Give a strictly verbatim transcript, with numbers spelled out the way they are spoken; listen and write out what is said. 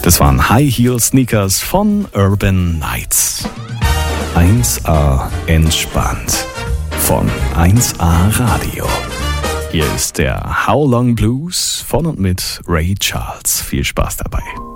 Das waren High Heel Sneakers von Urban Nights. eins A entspannt von eins A Radio. Hier ist der How Long Blues von und mit Ray Charles. Viel Spaß dabei.